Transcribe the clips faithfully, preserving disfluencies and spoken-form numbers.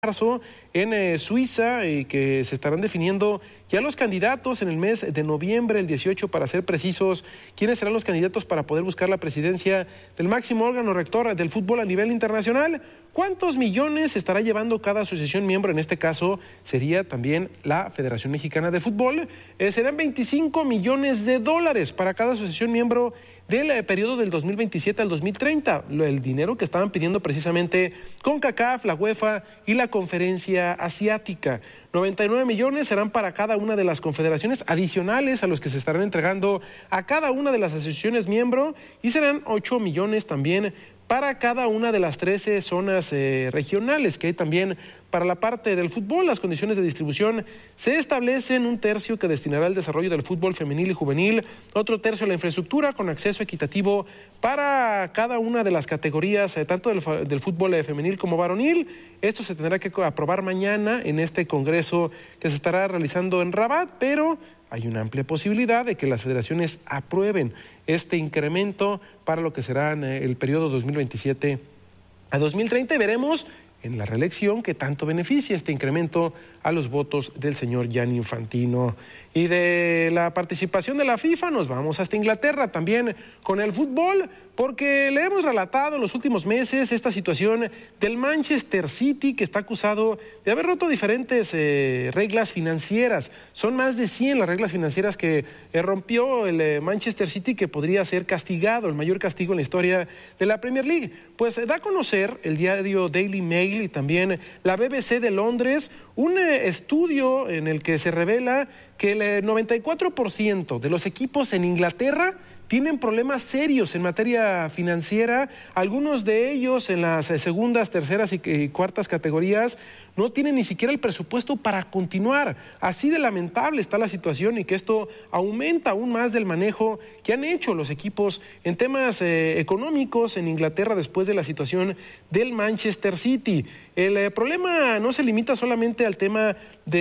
marzo en eh, Suiza y que se estarán definiendo ya los candidatos en el mes de noviembre, el dieciocho para ser precisos, quiénes serán los candidatos para poder buscar la presidencia del máximo órgano rector del fútbol a nivel internacional. ¿Cuántos millones estará llevando cada asociación miembro? En este caso sería también la Federación Mexicana de Fútbol. Eh, serán veinticinco millones de dólares para cada asociación miembro del eh, periodo del dos mil veintisiete al dos mil treinta. El dinero que estaban pidiendo precisamente CONCACAF, la UEFA y la Conferencia Asiática. noventa y nueve millones serán para cada una de las confederaciones adicionales a los que se estarán entregando a cada una de las asociaciones miembro, y serán ocho millones también para cada una de las trece zonas eh, regionales que hay también para la parte del fútbol. Las condiciones de distribución se establecen: un tercio que destinará al desarrollo del fútbol femenil y juvenil, otro tercio a la infraestructura con acceso equitativo para cada una de las categorías, eh, tanto del, del fútbol eh, femenil como varonil. Esto se tendrá que aprobar mañana en este congreso que se estará realizando en Rabat, pero hay una amplia posibilidad de que las federaciones aprueben este incremento para lo que será el periodo dos mil veintisiete a dos mil treinta, y veremos en la reelección que tanto beneficia este incremento a los votos del señor Gianni Infantino. Y de la participación de la FIFA nos vamos hasta Inglaterra también con el fútbol, porque le hemos relatado en los últimos meses esta situación del Manchester City, que está acusado de haber roto diferentes eh, reglas financieras. Son más de cien las reglas financieras que eh, rompió el eh, Manchester City, que podría ser castigado, el mayor castigo en la historia de la Premier League. Pues eh, da a conocer el diario Daily Mail y también la B B C de Londres un eh, estudio en el que se revela que el noventa y cuatro por ciento de los equipos en Inglaterra tienen problemas serios en materia financiera. Algunos de ellos en las segundas, terceras y cuartas categorías no tienen ni siquiera el presupuesto para continuar. Así de lamentable está la situación, y que esto aumenta aún más del manejo que han hecho los equipos en temas eh, económicos en Inglaterra después de la situación del Manchester City. El eh, problema no se limita solamente al tema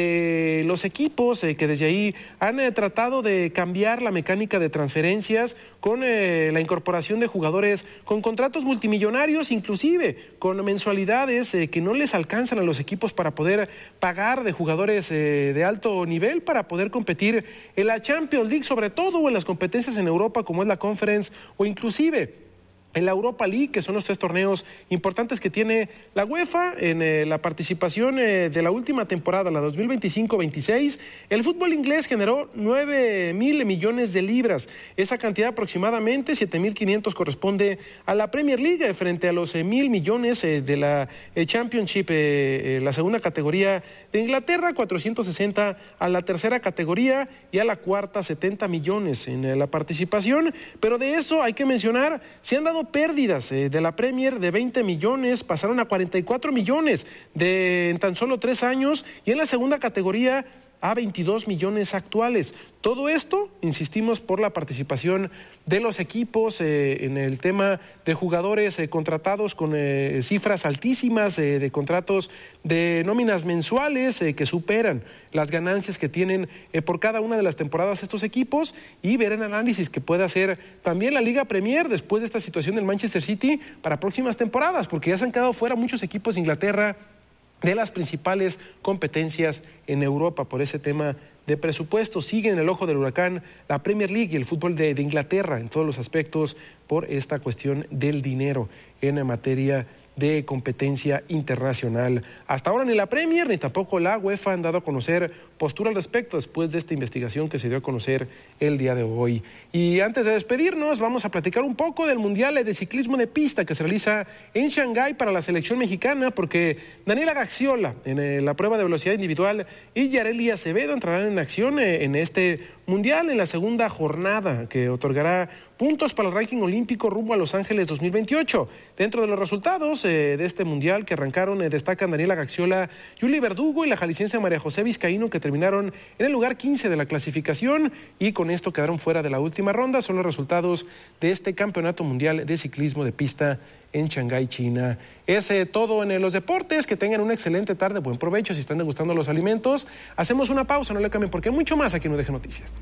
de los equipos, eh, que desde ahí han eh, tratado de cambiar la mecánica de transferencias con eh, la incorporación de jugadores con contratos multimillonarios, inclusive con mensualidades eh, que no les alcanzan a los equipos para poder pagar, de jugadores eh, de alto nivel para poder competir en la Champions League, sobre todo, o en las competencias en Europa como es la Conference, o inclusive en la Europa League, que son los tres torneos importantes que tiene la UEFA. En eh, la participación eh, de la última temporada, la dos mil veinticinco veintiséis, el fútbol inglés generó nueve mil millones de libras. Esa cantidad, aproximadamente siete mil quinientos, corresponde a la Premier League, frente a los eh, mil millones eh, de la eh, Championship, eh, eh, la segunda categoría de Inglaterra, cuatrocientos sesenta a la tercera categoría, y a la cuarta setenta millones en eh, la participación. Pero de eso hay que mencionar, se han dado pérdidas eh, de la Premier de veinte millones, pasaron a cuarenta y cuatro millones de, en tan solo tres años, y en la segunda categoría a veintidós millones actuales. Todo esto, insistimos, por la participación de los equipos eh, en el tema de jugadores eh, contratados con eh, cifras altísimas eh, de contratos de nóminas mensuales eh, que superan las ganancias que tienen eh, por cada una de las temporadas estos equipos, y ver el análisis que puede hacer también la Liga Premier después de esta situación del Manchester City para próximas temporadas, porque ya se han quedado fuera muchos equipos de Inglaterra de las principales competencias en Europa por ese tema de presupuesto. Sigue en el ojo del huracán la Premier League y el fútbol de, de Inglaterra en todos los aspectos por esta cuestión del dinero en materia de competencia internacional. Hasta ahora ni la Premier ni tampoco la UEFA han dado a conocer postura al respecto después de esta investigación que se dio a conocer el día de hoy. Y antes de despedirnos, vamos a platicar un poco del Mundial de Ciclismo de Pista que se realiza en Shanghái para la selección mexicana, porque Daniela Gaxiola en la prueba de velocidad individual y Yareli Acevedo entrarán en acción en este Mundial en la segunda jornada, que otorgará puntos para el ranking olímpico rumbo a Los Ángeles dos mil veintiocho. Dentro de los resultados eh, de este mundial que arrancaron, eh, destacan Daniela Gaxiola, Yuli Verdugo y la jalisciense María José Vizcaíno, que terminaron en el lugar quince de la clasificación, y con esto quedaron fuera de la última ronda. Son los resultados de este Campeonato Mundial de Ciclismo de Pista en Shanghái, China. Es eh, todo en eh, los deportes. Que tengan una excelente tarde, buen provecho si están degustando los alimentos. Hacemos una pausa, no le cambien, porque hay mucho más aquí en U D G Noticias.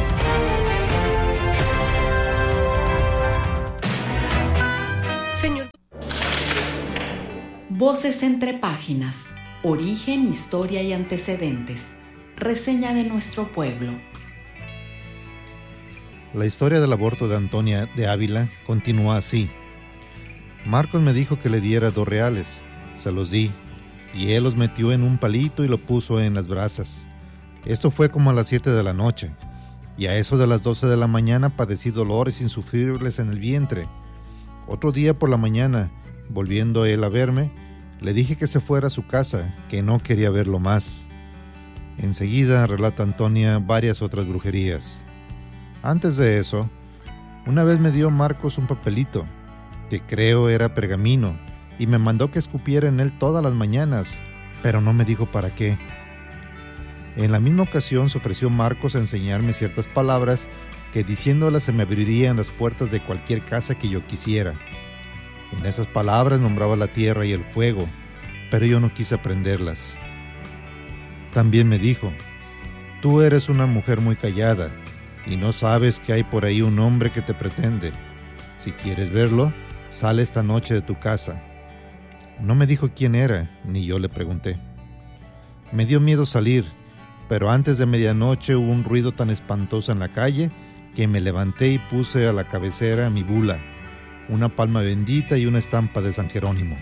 Señor Voces entre páginas. Origen, historia y antecedentes. Reseña de nuestro pueblo. La historia del aborto de Antonia de Ávila continúa así. Marcos me dijo que le diera dos reales. Se los di, y él los metió en un palito y lo puso en las brasas. Esto fue como a las siete de la noche, y a eso de las doce de la mañana padecí dolores insufribles en el vientre. Otro día por la mañana, volviendo él a verme, le dije que se fuera a su casa, que no quería verlo más. Enseguida relata Antonia varias otras brujerías. Antes de eso, una vez me dio Marcos un papelito, que creo era pergamino, y me mandó que escupiera en él todas las mañanas, pero no me dijo para qué. En la misma ocasión se ofreció Marcos a enseñarme ciertas palabras que diciéndolas se me abrirían las puertas de cualquier casa que yo quisiera. En esas palabras nombraba la tierra y el fuego, pero yo no quise aprenderlas. También me dijo, tú eres una mujer muy callada, y no sabes que hay por ahí un hombre que te pretende. Si quieres verlo, sale esta noche de tu casa. No me dijo quién era, ni yo le pregunté. Me dio miedo salir, pero antes de medianoche hubo un ruido tan espantoso en la calle que me levanté y puse a la cabecera mi bula, una palma bendita y una estampa de San Jerónimo.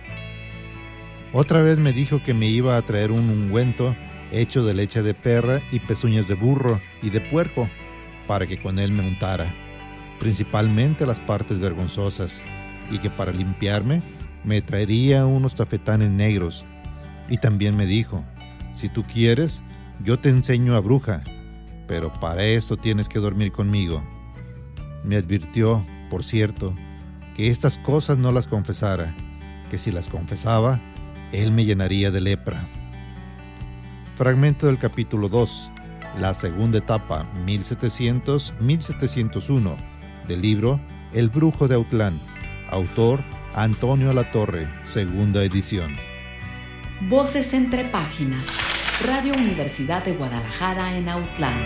Otra vez me dijo que me iba a traer un ungüento hecho de leche de perra y pezuñas de burro y de puerco, para que con él me untara, principalmente las partes vergonzosas, y que para limpiarme me traería unos tafetanes negros. Y también me dijo, si tú quieres, yo te enseño a bruja, pero para eso tienes que dormir conmigo. Me advirtió, por cierto, que estas cosas no las confesara, que si las confesaba, él me llenaría de lepra. Fragmento del capítulo dos, la segunda etapa, mil setecientos a mil setecientos uno, del libro El Brujo de Autlán, autor Antonio Latorre, segunda edición. Voces entre páginas. Radio Universidad de Guadalajara en Autlán.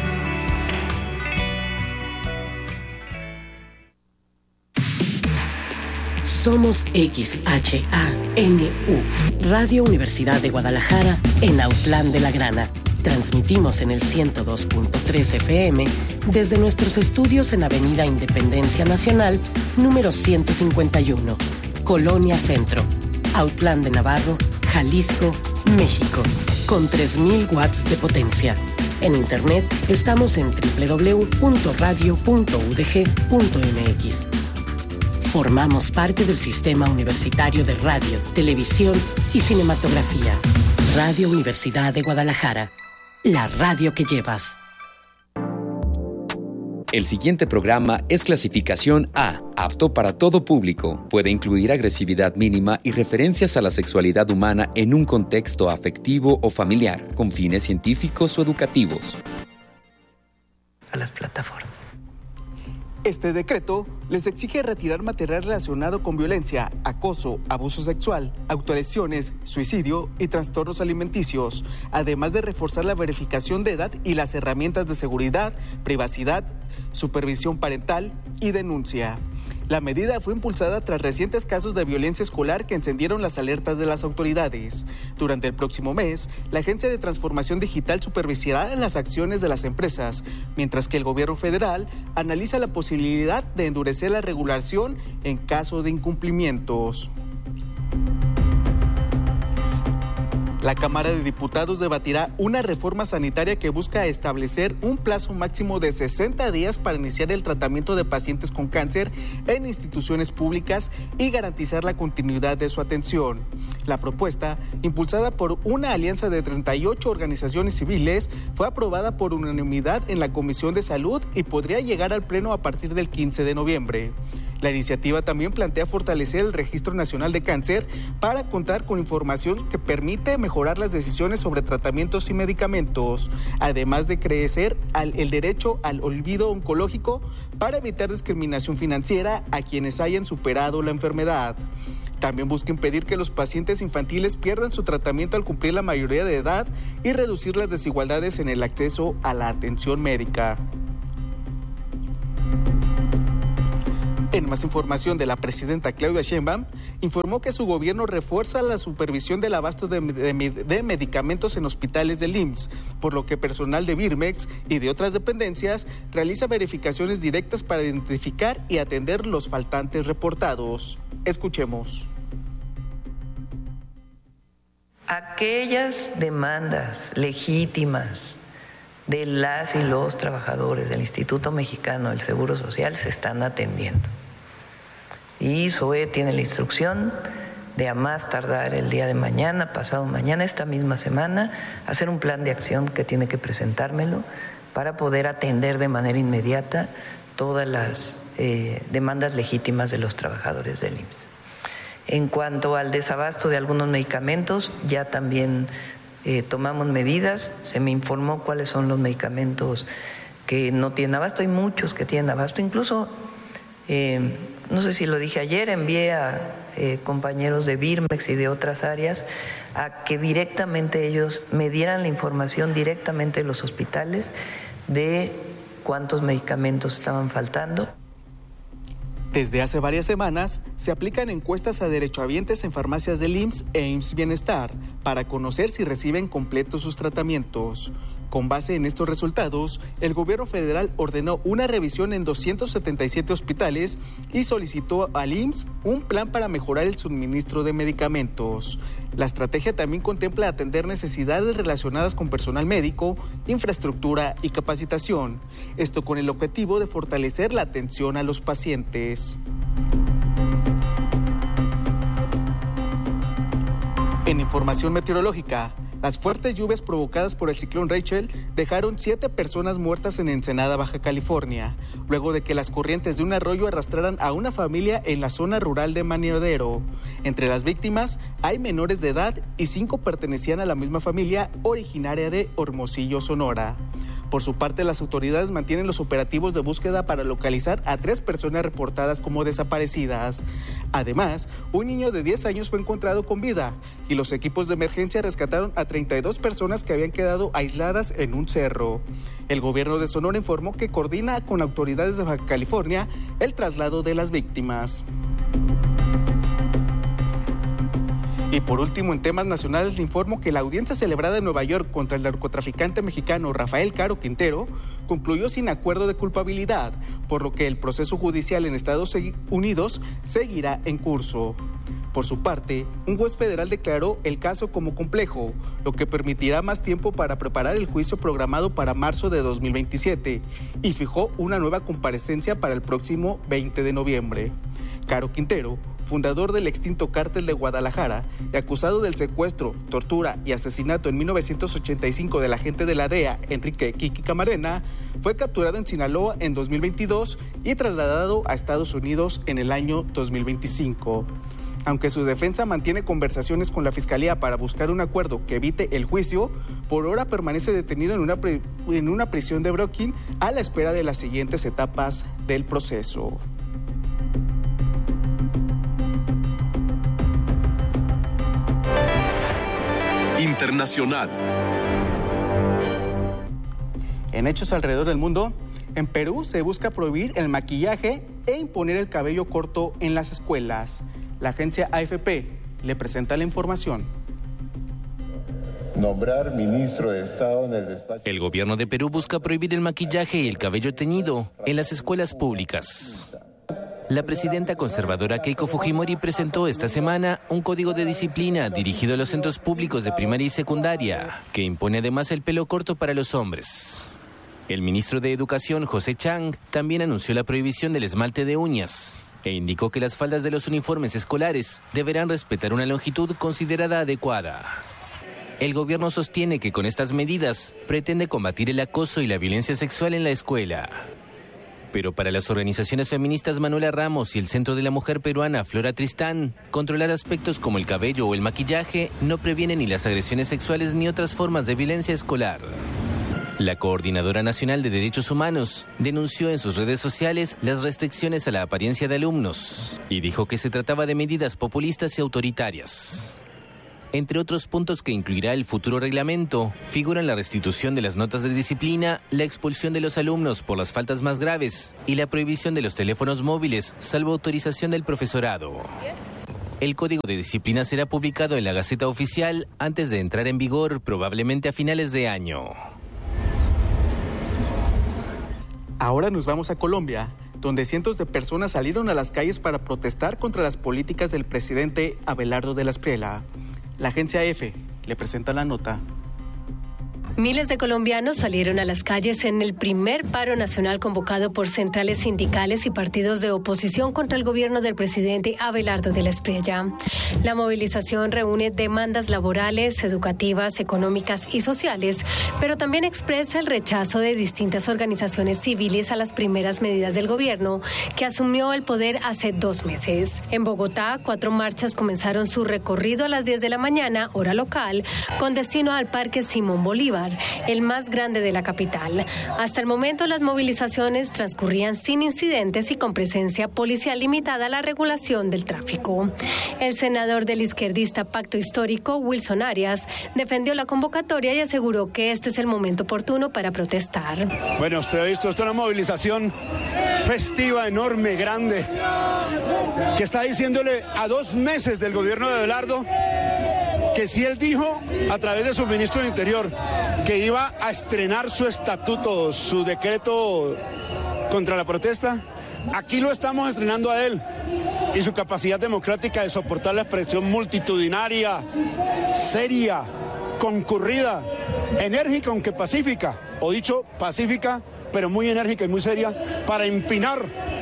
Somos X H A N U, Radio Universidad de Guadalajara en Autlán de la Grana. Transmitimos en el ciento dos punto tres F M desde nuestros estudios en Avenida Independencia Nacional, número ciento cincuenta y uno, Colonia Centro, Autlán de Navarro, Jalisco, México, con tres mil watts de potencia. En internet estamos en doble u doble u doble u punto radio punto u d g punto m x. Formamos parte del Sistema Universitario de Radio, Televisión y Cinematografía. Radio Universidad de Guadalajara. La radio que llevas. El siguiente programa es clasificación A, apto para todo público. Puede incluir agresividad mínima y referencias a la sexualidad humana en un contexto afectivo o familiar, con fines científicos o educativos. A las plataformas. Este decreto les exige retirar material relacionado con violencia, acoso, abuso sexual, autolesiones, suicidio y trastornos alimenticios, además de reforzar la verificación de edad y las herramientas de seguridad, privacidad, supervisión parental y denuncia. La medida fue impulsada tras recientes casos de violencia escolar que encendieron las alertas de las autoridades. Durante el próximo mes, la Agencia de Transformación Digital supervisará las acciones de las empresas, mientras que el gobierno federal analiza la posibilidad de endurecer la regulación en caso de incumplimientos. La Cámara de Diputados debatirá una reforma sanitaria que busca establecer un plazo máximo de sesenta días para iniciar el tratamiento de pacientes con cáncer en instituciones públicas y garantizar la continuidad de su atención. La propuesta, impulsada por una alianza de treinta y ocho organizaciones civiles, fue aprobada por unanimidad en la Comisión de Salud y podría llegar al Pleno a partir del quince de noviembre. La iniciativa también plantea fortalecer el Registro Nacional de Cáncer para contar con información que permite mejorar las decisiones sobre tratamientos y medicamentos, además de crecer al, el derecho al olvido oncológico para evitar discriminación financiera a quienes hayan superado la enfermedad. También busca impedir que los pacientes infantiles pierdan su tratamiento al cumplir la mayoría de edad y reducir las desigualdades en el acceso a la atención médica. En En más información de la presidenta Claudia Sheinbaum, informó que su gobierno refuerza la supervisión del abasto de, de, de medicamentos en hospitales del I M S S, por lo que personal de Birmex y de otras dependencias realiza verificaciones directas para identificar y atender los faltantes reportados. Escuchemos. Aquellas demandas legítimas de las y los trabajadores del Instituto Mexicano del Seguro Social se están atendiendo. Y S O E tiene la instrucción de a más tardar el día de mañana, pasado mañana, esta misma semana, hacer un plan de acción que tiene que presentármelo para poder atender de manera inmediata todas las eh, demandas legítimas de los trabajadores del I M S S. En cuanto al desabasto de algunos medicamentos, ya también eh, tomamos medidas, se me informó cuáles son los medicamentos que no tienen abasto, hay muchos que tienen abasto, incluso, eh, no sé si lo dije ayer, envié a eh, compañeros de Birmex y de otras áreas a que directamente ellos me dieran la información directamente de los hospitales de cuántos medicamentos estaban faltando. Desde hace varias semanas se aplican encuestas a derechohabientes en farmacias del I M S S e I M S S Bienestar para conocer si reciben completos sus tratamientos. Con base en estos resultados, el gobierno federal ordenó una revisión en doscientos setenta y siete hospitales y solicitó al I M S S un plan para mejorar el suministro de medicamentos. La estrategia también contempla atender necesidades relacionadas con personal médico, infraestructura y capacitación. Esto con el objetivo de fortalecer la atención a los pacientes. En información meteorológica, las fuertes lluvias provocadas por el ciclón Rachel dejaron siete personas muertas en Ensenada, Baja California, luego de que las corrientes de un arroyo arrastraran a una familia en la zona rural de Maniodero. Entre las víctimas hay menores de edad y cinco pertenecían a la misma familia originaria de Hermosillo, Sonora. Por su parte, las autoridades mantienen los operativos de búsqueda para localizar a tres personas reportadas como desaparecidas. Además, un niño de diez años fue encontrado con vida y los equipos de emergencia rescataron a treinta y dos personas que habían quedado aisladas en un cerro. El gobierno de Sonora informó que coordina con autoridades de Baja California el traslado de las víctimas. Y por último, en temas nacionales, le informo que la audiencia celebrada en Nueva York contra el narcotraficante mexicano Rafael Caro Quintero concluyó sin acuerdo de culpabilidad, por lo que el proceso judicial en Estados Unidos seguirá en curso. Por su parte, un juez federal declaró el caso como complejo, lo que permitirá más tiempo para preparar el juicio programado para marzo de dos mil veintisiete y fijó una nueva comparecencia para el próximo veinte de noviembre. Caro Quintero, fundador del extinto Cártel de Guadalajara y acusado del secuestro, tortura y asesinato en mil novecientos ochenta y cinco del agente de la D E A, Enrique Kiki Camarena, fue capturado en Sinaloa en dos mil veintidós y trasladado a Estados Unidos en el año dos mil veinticinco. Aunque su defensa mantiene conversaciones con la Fiscalía para buscar un acuerdo que evite el juicio, por ahora permanece detenido en una, pri- en una prisión de Brooklyn a la espera de las siguientes etapas del proceso. Internacional. En hechos alrededor del mundo, en Perú se busca prohibir el maquillaje e imponer el cabello corto en las escuelas. La agencia A F P le presenta la información. Nombrar ministro de Estado en el despacho. El gobierno de Perú busca prohibir el maquillaje y el cabello teñido en las escuelas públicas. La presidenta conservadora Keiko Fujimori presentó esta semana un código de disciplina dirigido a los centros públicos de primaria y secundaria, que impone además el pelo corto para los hombres. El ministro de Educación, José Chang, también anunció la prohibición del esmalte de uñas e indicó que las faldas de los uniformes escolares deberán respetar una longitud considerada adecuada. El gobierno sostiene que con estas medidas pretende combatir el acoso y la violencia sexual en la escuela. Pero para las organizaciones feministas Manuela Ramos y el Centro de la Mujer Peruana Flora Tristán, controlar aspectos como el cabello o el maquillaje no previene ni las agresiones sexuales ni otras formas de violencia escolar. La Coordinadora Nacional de Derechos Humanos denunció en sus redes sociales las restricciones a la apariencia de alumnos y dijo que se trataba de medidas populistas y autoritarias. Entre otros puntos que incluirá el futuro reglamento, figuran la restitución de las notas de disciplina, la expulsión de los alumnos por las faltas más graves y la prohibición de los teléfonos móviles, salvo autorización del profesorado. El Código de Disciplina será publicado en la Gaceta Oficial antes de entrar en vigor, probablemente a finales de año. Ahora nos vamos a Colombia, donde cientos de personas salieron a las calles para protestar contra las políticas del presidente Abelardo de la Espriella. La agencia EFE le presenta la nota. Miles de colombianos salieron a las calles en el primer paro nacional convocado por centrales sindicales y partidos de oposición contra el gobierno del presidente Abelardo de la Espriella. La movilización reúne demandas laborales, educativas, económicas y sociales, pero también expresa el rechazo de distintas organizaciones civiles a las primeras medidas del gobierno, que asumió el poder hace dos meses. En Bogotá, cuatro marchas comenzaron su recorrido a las diez de la mañana, hora local, con destino al Parque Simón Bolívar, el más grande de la capital. Hasta el momento, las movilizaciones transcurrían sin incidentes y con presencia policial limitada a la regulación del tráfico. El senador del izquierdista Pacto Histórico, Wilson Arias, defendió la convocatoria y aseguró que este es el momento oportuno para protestar. Bueno, usted ha visto, esto es una movilización festiva, enorme, grande, que está diciéndole a dos meses del gobierno de Abelardo que si él dijo a través de su ministro de Interior que iba a estrenar su estatuto, su decreto contra la protesta, aquí lo estamos estrenando a él y su capacidad democrática de soportar la expresión multitudinaria, seria, concurrida, enérgica aunque pacífica, o dicho pacífica pero muy enérgica y muy seria para empinar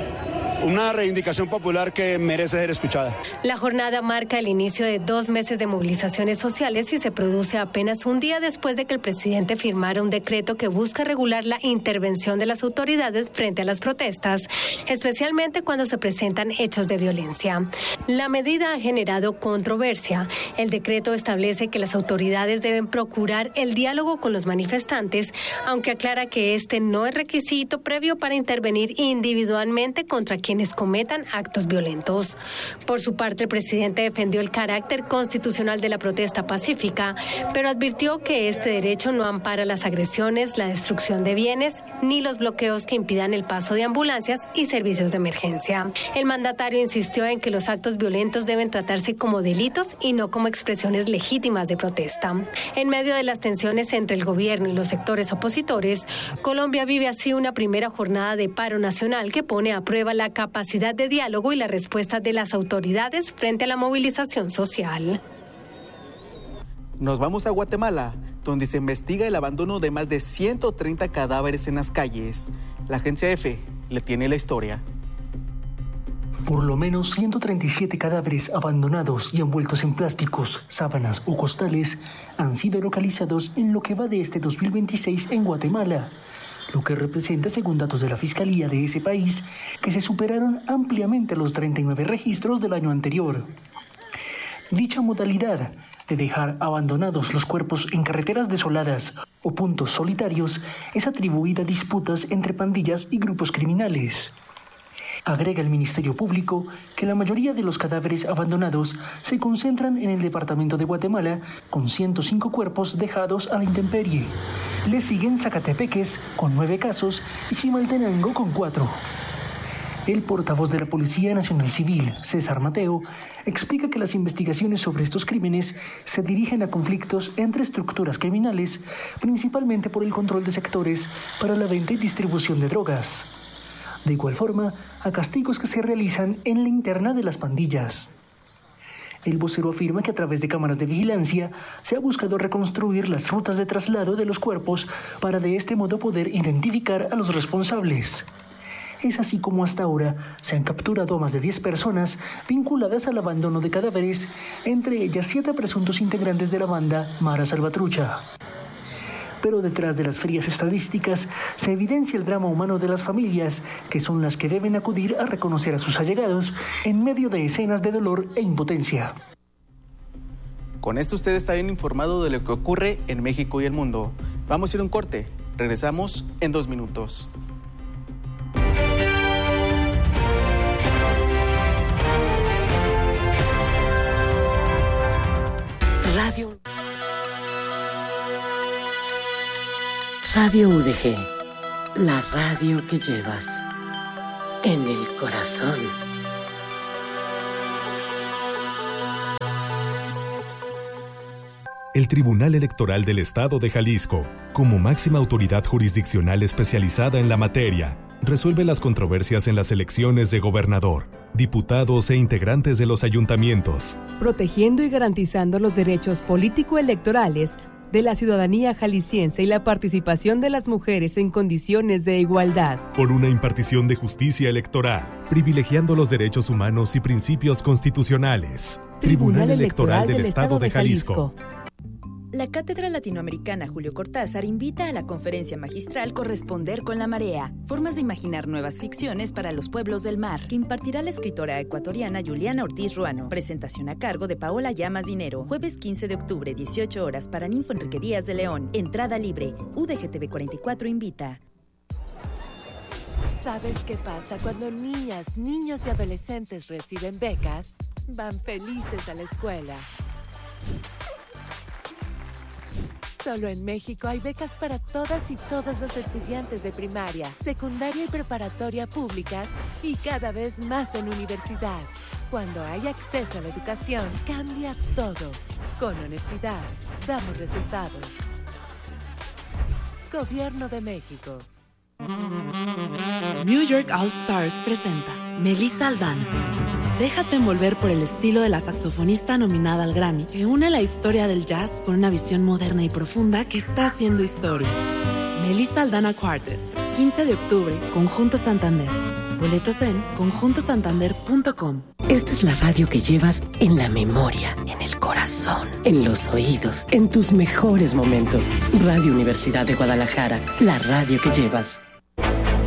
una reivindicación popular que merece ser escuchada. La jornada marca el inicio de dos meses de movilizaciones sociales y se produce apenas un día después de que el presidente firmara un decreto que busca regular la intervención de las autoridades frente a las protestas, especialmente cuando se presentan hechos de violencia. La medida ha generado controversia. El decreto establece que las autoridades deben procurar el diálogo con los manifestantes, aunque aclara que este no es requisito previo para intervenir individualmente contra quienes quienes cometan actos violentos. Por su parte, el presidente defendió el carácter constitucional de la protesta pacífica, pero advirtió que este derecho no ampara las agresiones, la destrucción de bienes, ni los bloqueos que impidan el paso de ambulancias y servicios de emergencia. El mandatario insistió en que los actos violentos deben tratarse como delitos y no como expresiones legítimas de protesta. En medio de las tensiones entre el gobierno y los sectores opositores, Colombia vive así una primera jornada de paro nacional que pone a prueba la capacidad de diálogo y la respuesta de las autoridades frente a la movilización social. Nos vamos a Guatemala, donde se investiga el abandono de más de ciento treinta cadáveres en las calles. La agencia EFE le tiene la historia. Por lo menos ciento treinta y siete cadáveres abandonados y envueltos en plásticos, sábanas o costales han sido localizados en lo que va de este dos mil veintiséis en Guatemala, lo que representa, según datos de la Fiscalía de ese país, que se superaron ampliamente los treinta y nueve registros del año anterior. Dicha modalidad de dejar abandonados los cuerpos en carreteras desoladas o puntos solitarios es atribuida a disputas entre pandillas y grupos criminales. Agrega el Ministerio Público que la mayoría de los cadáveres abandonados se concentran en el departamento de Guatemala, con ciento cinco cuerpos dejados a la intemperie. Le siguen Zacatepeques, con nueve casos, y Chimaltenango, con cuatro. El portavoz de la Policía Nacional Civil, César Mateo, explica que las investigaciones sobre estos crímenes se dirigen a conflictos entre estructuras criminales, principalmente por el control de sectores para la venta y distribución de drogas. De igual forma, a castigos que se realizan en la interna de las pandillas. El vocero afirma que a través de cámaras de vigilancia se ha buscado reconstruir las rutas de traslado de los cuerpos para de este modo poder identificar a los responsables. Es así como hasta ahora se han capturado a más de diez personas vinculadas al abandono de cadáveres, entre ellas siete presuntos integrantes de la banda Mara Salvatrucha. Pero detrás de las frías estadísticas se evidencia el drama humano de las familias, que son las que deben acudir a reconocer a sus allegados en medio de escenas de dolor e impotencia. Con esto usted está bien informado de lo que ocurre en México y el mundo. Vamos a ir a un corte. Regresamos en dos minutos. Radio. Radio U D G, la radio que llevas en el corazón. El Tribunal Electoral del Estado de Jalisco, como máxima autoridad jurisdiccional especializada en la materia, resuelve las controversias en las elecciones de gobernador, diputados e integrantes de los ayuntamientos, protegiendo y garantizando los derechos político-electorales de la ciudadanía jalisciense y la participación de las mujeres en condiciones de igualdad. Por una impartición de justicia electoral, privilegiando los derechos humanos y principios constitucionales. Tribunal, Tribunal Electoral, Electoral del, del Estado de Jalisco. La Cátedra Latinoamericana Julio Cortázar invita a la conferencia magistral Corresponder con la Marea, formas de imaginar nuevas ficciones para los pueblos del mar, que impartirá la escritora ecuatoriana Juliana Ortiz Ruano. Presentación a cargo de Paola Llamas Dinero, jueves quince de octubre, dieciocho horas, para Ninfo Enrique Díaz de León. Entrada libre. U D G T V cuarenta y cuatro invita. ¿Sabes qué pasa cuando niñas, niños y adolescentes reciben becas? Van felices a la escuela. Solo en México hay becas para todas y todos los estudiantes de primaria, secundaria y preparatoria públicas y cada vez más en universidad. Cuando hay acceso a la educación, cambias todo. Con honestidad, damos resultados. Gobierno de México. New York All Stars presenta Melissa Aldana. Déjate envolver por el estilo de la saxofonista nominada al Grammy, que une la historia del jazz con una visión moderna y profunda que está haciendo historia. Melissa Aldana Quartet, quince de octubre, Conjunto Santander. Boletos en conjunto santander punto com. Esta es la radio que llevas en la memoria, en el corazón, en los oídos, en tus mejores momentos. Radio Universidad de Guadalajara, la radio que llevas.